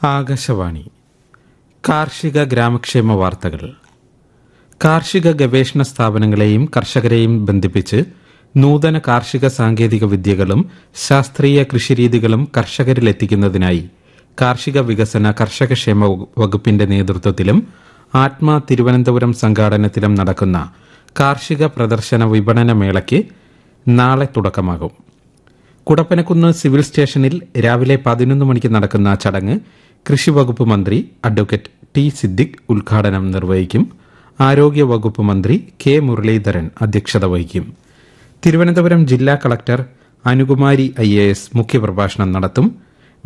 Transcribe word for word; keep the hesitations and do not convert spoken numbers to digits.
ആകാശവാണി കാർഷിക ഗ്രാമക്ഷേമ വാർത്തകൾ. കാർഷിക ഗവേഷണ സ്ഥാപനങ്ങളെയും കർഷകരെയും ബന്ധിപ്പിച്ച് നൂതന കാർഷിക സാങ്കേതിക വിദ്യകളും ശാസ്ത്രീയ കൃഷിരീതികളും കർഷകരിലെത്തിക്കുന്നതിനായി കാർഷിക വികസന കർഷകക്ഷേമ വകുപ്പിന്റെ നേതൃത്വത്തിലും ആത്മ തിരുവനന്തപുരം സംഘാടനത്തിലും നടക്കുന്ന കാർഷിക പ്രദർശന വിപണന മേളയ്ക്ക് നാളെ തുടക്കമാകും. കുടപ്പനക്കുന്ന് സിവിൽ സ്റ്റേഷനിൽ രാവിലെ പതിനൊന്ന് മണിക്ക് നടക്കുന്ന ചടങ്ങ് കൃഷിവകുപ്പ് മന്ത്രി അഡ്വക്കേറ്റ് ടി സിദ്ദിഖ് ഉദ്ഘാടനം നിർവഹിക്കും. ആരോഗ്യവകുപ്പ് മന്ത്രി കെ മുരളീധരൻ അധ്യക്ഷത വഹിക്കും. തിരുവനന്തപുരം ജില്ലാ collector Anukumari I A S മുഖ്യപ്രഭാഷണം നടത്തും.